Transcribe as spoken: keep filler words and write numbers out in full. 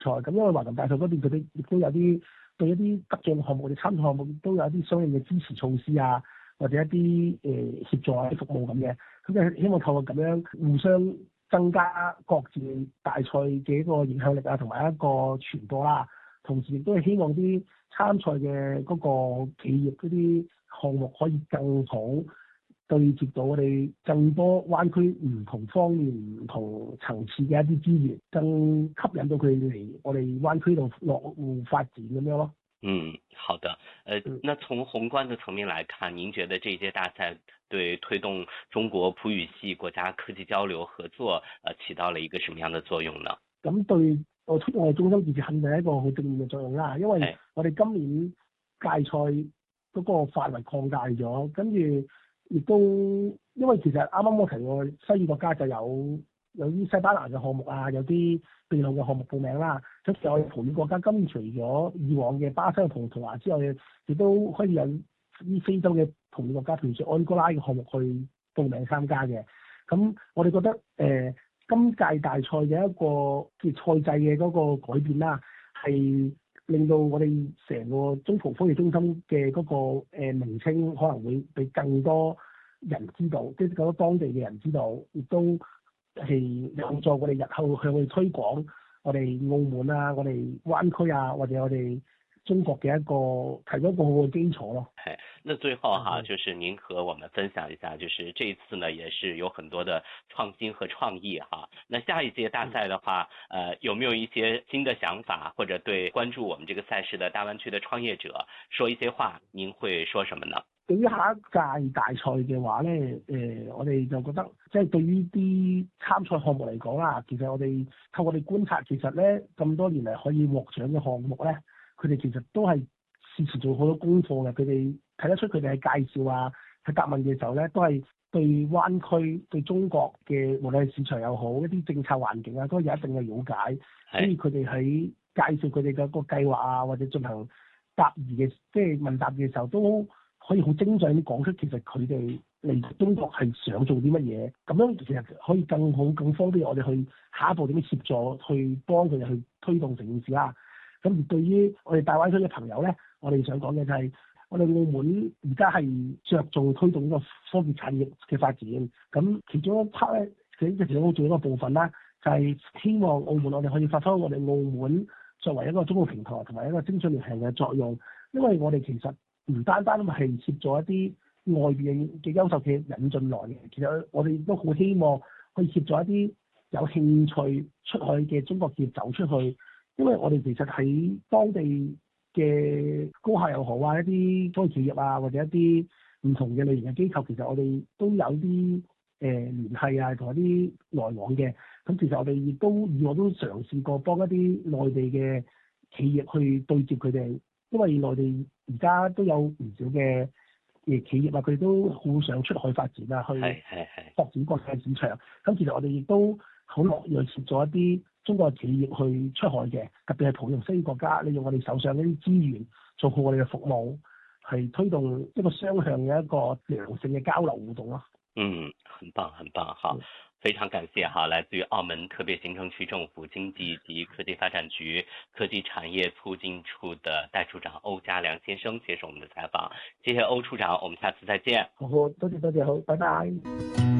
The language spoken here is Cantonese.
賽。咁因為華南大賽嗰邊佢哋亦都有啲對一啲得獎項目或者參賽項目都有一啲相應嘅支持措施啊，或者一啲誒、呃、協助啊、服務咁嘅。咁就希望透過咁樣互相增加各自大賽嘅一個影響力啊，同埋一個傳播啦。同時亦都係希望啲參賽嘅嗰個企業嗰啲項目可以更好對接到我哋更多灣區唔同方面、唔同層次嘅一啲資源，更吸引到佢哋嚟我哋灣區度落戶發展咁樣咯。 嗯，好的。呃，那從宏觀的層面來看，您覺得這屆大賽對推動中國葡語系國家科技交流合作，呃，起到了一個什麼樣的作用呢？ 咁對我推動我哋中心自治肯定係一個好正面嘅作用啦，因為我哋今年屆賽嗰個範圍擴大咗，跟住亦都因為其實啱啱我提過西語國家就有有啲西班牙嘅項目啊，有啲秘魯嘅項目報名啦。咁其實我哋葡語國家今年除咗以往嘅巴西同葡萄牙之外，亦都可以有啲非洲嘅葡語國家，譬如說安哥拉嘅項目去報名參加嘅。咁我哋覺得誒。呃今屆大賽嘅一個嘅賽制嘅嗰個改變啦，係令到我哋成個中葡科技中心嘅嗰個誒名稱可能會俾更多人知道，即係更多當地嘅人知道，亦都係有助我哋日後向佢推廣我哋澳門啊、我哋灣區啊，或者我哋中國嘅一個提供一個好嘅基礎咯。 係，那最後哈，就是您和我們分享一下，就是這次呢，也是有很多的創新和創意哈。那下一屆大賽的話，呃，有沒有一些新的想法，或者對關注我們這個賽事的大灣區的創業者說一些話，您會說什麼呢？ 對於下一屆大賽嘅話咧，誒、呃，我哋就覺得，即係對於啲參賽項目嚟講啦，其實我哋透過我哋觀察，其實咧咁多年嚟可以獲獎嘅項目咧，佢哋其實都係事前做好多功課嘅，佢哋睇得出佢哋喺介紹啊、喺答問嘅時候咧，都係對灣區、對中國嘅無論係市場又好，一啲政策環境啊，都有一定嘅了解，所以佢哋喺介紹佢哋嘅個計劃啊，或者進行答疑嘅即係問答嘅時候，都可以好精準咁講出其實佢哋嚟中國係想做啲乜嘢，咁樣其實可以更好、更方便我哋去下一步點樣協助，去幫佢哋去推動成件事啦。咁而對於我哋大灣區嘅朋友咧，我哋想講嘅就係、是，我哋澳門而家係着重推動呢個科技產業嘅發展。咁其中一 part 咧，其實其實好重要一個部分啦，就係、是、希望澳門我哋可以發揮我哋澳門作為一個中國平台同埋一個精準聯繫嘅作用。因為我哋其實唔單單係協助一啲外邊嘅優秀企業引進來嘅，其實我哋都好希望可以協助一啲有興趣出去嘅中國企業走出去。因為我哋其實喺當地嘅高校又好啊，一啲科技企業啊，或者一啲唔同嘅類型嘅機構，其實我哋都有啲誒、呃、聯繫啊，同一啲來往嘅。咁其實我哋亦都以我都嘗試過幫一啲內地嘅企業去對接佢哋，因為內地而家都有唔少嘅誒企業啊，佢哋都好想出海發展啊，去拓展國際市場。咁其實我哋亦都好樂意去協助一啲中國企業去出海嘅，特別係葡語西國家，利用我哋手上嗰啲資源，做好我哋嘅服務，係推動一個雙向嘅一個良性嘅交流互動咯。 嗯，很棒，很棒，好，非常感謝哈，來自於澳門特別行政區政府經濟及科技發展局科技產業促進處的代處長歐家良先生接受我們的採訪。謝謝歐處長，我們下次再見。 好，多謝多謝，好，拜拜。